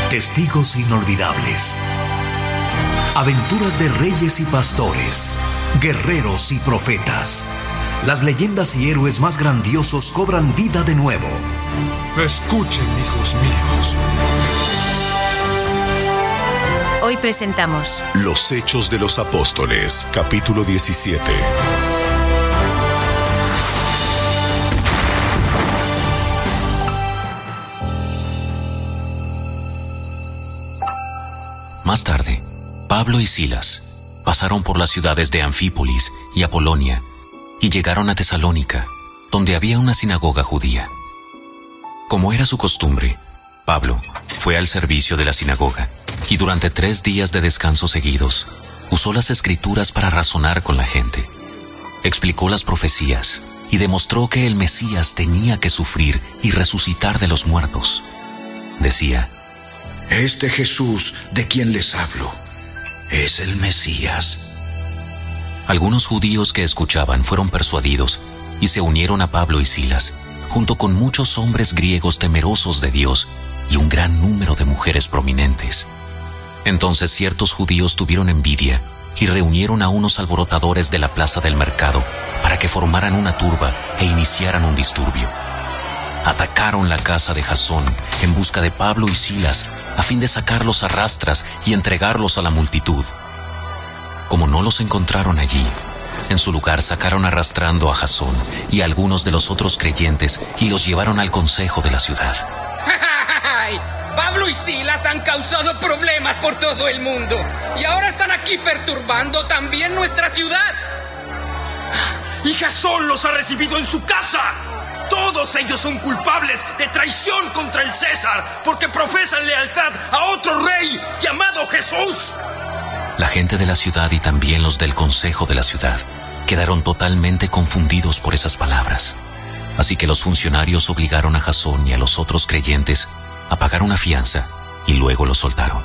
Testigos inolvidables. Aventuras de reyes y pastores, guerreros y profetas. Las leyendas y héroes más grandiosos cobran vida de nuevo. Escuchen, hijos míos. Hoy presentamos Los Hechos de los Apóstoles, capítulo 17. Más tarde, Pablo y Silas pasaron por las ciudades de Anfípolis y Apolonia y llegaron a Tesalónica, donde había una sinagoga judía. Como era su costumbre, Pablo fue al servicio de la sinagoga y durante 3 días de descanso seguidos usó las Escrituras para razonar con la gente. Explicó las profecías y demostró que el Mesías tenía que sufrir y resucitar de los muertos. Decía: Este Jesús de quien les hablo es el Mesías. Algunos judíos que escuchaban fueron persuadidos y se unieron a Pablo y Silas, junto con muchos hombres griegos temerosos de Dios y un gran número de mujeres prominentes. Entonces ciertos judíos tuvieron envidia y reunieron a unos alborotadores de la plaza del mercado para que formaran una turba e iniciaran un disturbio. Atacaron la casa de Jasón en busca de Pablo y Silas a fin de sacarlos a rastras y entregarlos a la multitud. Como no los encontraron allí, en su lugar sacaron arrastrando a Jasón y a algunos de los otros creyentes y los llevaron al consejo de la ciudad. Pablo y Silas han causado problemas por todo el mundo y ahora están aquí perturbando también nuestra ciudad. Y Jasón los ha recibido en su casa. Todos ellos son culpables de traición contra el César porque profesan lealtad a otro rey llamado Jesús. La gente de la ciudad y también los del consejo de la ciudad quedaron totalmente confundidos por esas palabras. Así que los funcionarios obligaron a Jasón y a los otros creyentes a pagar una fianza y luego los soltaron.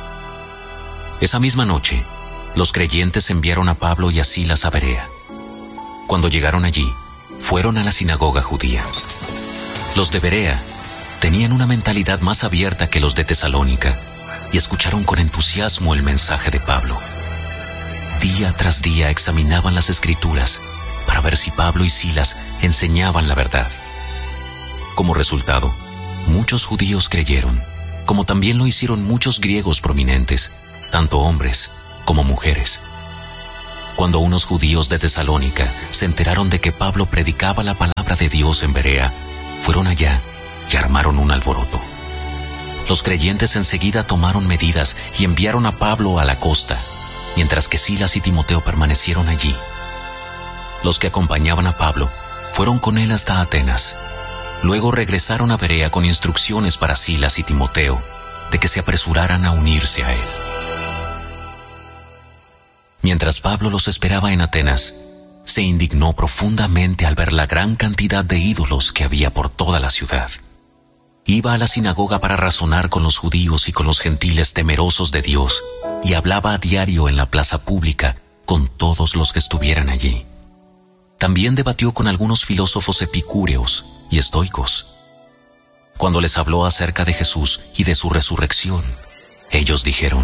Esa misma noche, los creyentes enviaron a Pablo y a Silas a Berea. Cuando llegaron allí, fueron a la sinagoga judía. Los de Berea tenían una mentalidad más abierta que los de Tesalónica y escucharon con entusiasmo el mensaje de Pablo. Día tras día examinaban las Escrituras para ver si Pablo y Silas enseñaban la verdad. Como resultado, muchos judíos creyeron, como también lo hicieron muchos griegos prominentes, tanto hombres como mujeres. Cuando unos judíos de Tesalónica se enteraron de que Pablo predicaba la palabra de Dios en Berea, fueron allá y armaron un alboroto. Los creyentes enseguida tomaron medidas y enviaron a Pablo a la costa, mientras que Silas y Timoteo permanecieron allí. Los que acompañaban a Pablo fueron con él hasta Atenas. Luego regresaron a Berea con instrucciones para Silas y Timoteo de que se apresuraran a unirse a él. Mientras Pablo los esperaba en Atenas, se indignó profundamente al ver la gran cantidad de ídolos que había por toda la ciudad. Iba a la sinagoga para razonar con los judíos y con los gentiles temerosos de Dios y hablaba a diario en la plaza pública con todos los que estuvieran allí. También debatió con algunos filósofos epicúreos y estoicos. Cuando les habló acerca de Jesús y de su resurrección, ellos dijeron: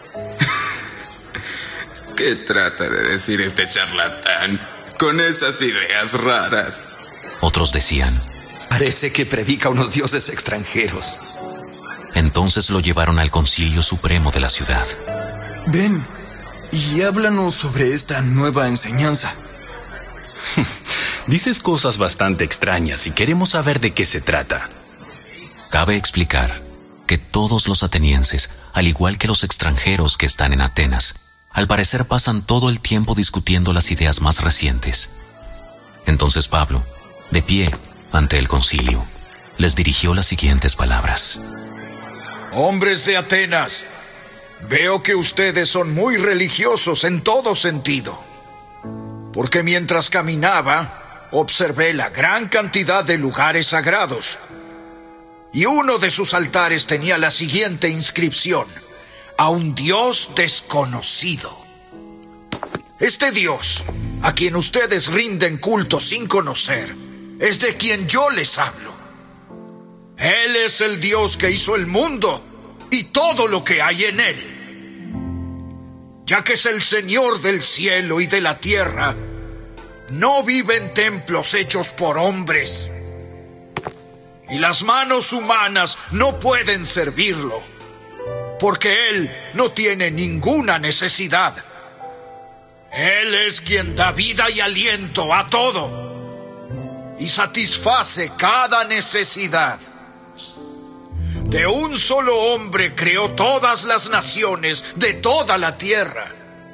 ¿Qué trata de decir este charlatán con esas ideas raras? Otros decían: Parece que predica unos dioses extranjeros. Entonces lo llevaron al Concilio Supremo de la ciudad. Ven y háblanos sobre esta nueva enseñanza. Dices cosas bastante extrañas y queremos saber de qué se trata. Cabe explicar que todos los atenienses, al igual que los extranjeros que están en Atenas, al parecer pasan todo el tiempo discutiendo las ideas más recientes. Entonces Pablo, de pie ante el concilio, les dirigió las siguientes palabras: Hombres de Atenas, veo que ustedes son muy religiosos en todo sentido. Porque mientras caminaba, observé la gran cantidad de lugares sagrados. Y uno de sus altares tenía la siguiente inscripción: a un Dios desconocido. Este Dios, a quien ustedes rinden culto sin conocer, es de quien yo les hablo. Él es el Dios que hizo el mundo y todo lo que hay en él. Ya que es el Señor del cielo y de la tierra, no vive en templos hechos por hombres, y las manos humanas no pueden servirlo, porque Él no tiene ninguna necesidad. Él es quien da vida y aliento a todo y satisface cada necesidad. De un solo hombre creó todas las naciones de toda la tierra.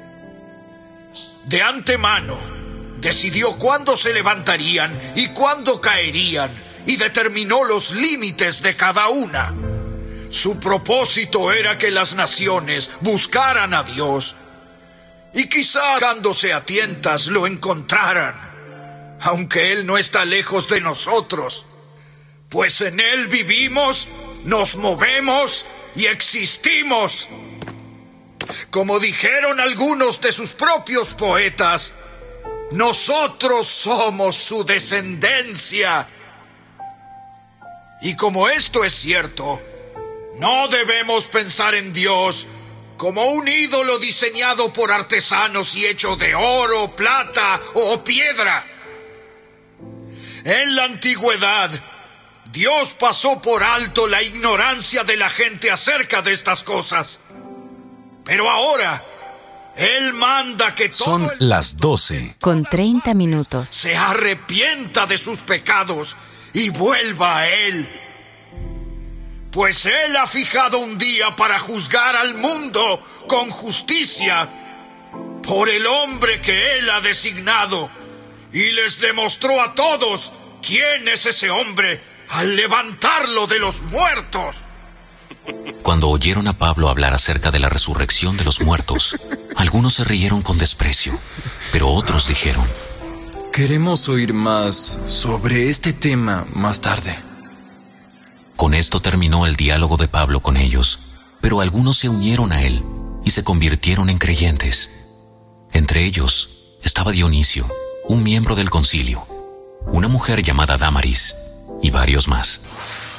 De antemano decidió cuándo se levantarían y cuándo caerían, y determinó los límites de cada una. Su propósito era que las naciones buscaran a Dios, y quizá dándose a tientas lo encontraran, aunque Él no está lejos de nosotros, pues en Él vivimos, nos movemos y existimos. Como dijeron algunos de sus propios poetas, nosotros somos su descendencia. Y como esto es cierto, no debemos pensar en Dios como un ídolo diseñado por artesanos y hecho de oro, plata o piedra. En la antigüedad, Dios pasó por alto la ignorancia de la gente acerca de estas cosas. Pero ahora, Él manda que todo Son las 12. Con 30 minutos. se arrepienta de sus pecados y vuelva a Él. Pues Él ha fijado un día para juzgar al mundo con justicia por el hombre que Él ha designado, y les demostró a todos quién es ese hombre al levantarlo de los muertos. Cuando oyeron a Pablo hablar acerca de la resurrección de los muertos, algunos se rieron con desprecio, pero otros dijeron: Queremos oír más sobre este tema más tarde. Con esto terminó el diálogo de Pablo con ellos, pero algunos se unieron a él y se convirtieron en creyentes. Entre ellos estaba Dionisio, un miembro del concilio, una mujer llamada Dámaris y varios más.